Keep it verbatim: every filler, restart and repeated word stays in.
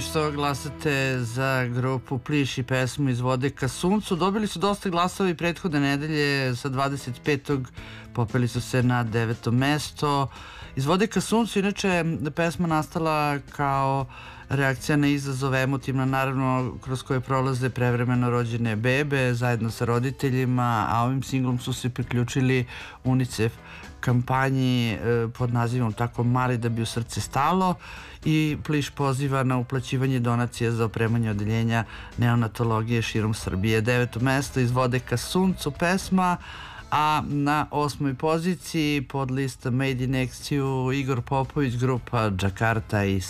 mi što glasate za grupu Pliš i pesmu Iz vode ka suncu. Dobili su dosta glasova i prethodne nedelje, sa dvadeset petog popeli su se na deveto mesto. Iz vode ka suncu, inače, pesma nastala kao reakcija na izazove emotivna, naravno, kroz koje prolaze prevremeno rođene bebe zajedno sa roditeljima, a ovim singlom su se priključili UNICEF kampanji pod nazivom Tako mali da bi u srce stalo, i Pliš poziva na uplaćivanje donacija za opremanje odeljenja neonatologije širom Srbije. Deveto mesto, Iz vode ka suncu pesma, a na osmoj poziciji pod lista Made in X-U Igor Popović, grupa Džakarta i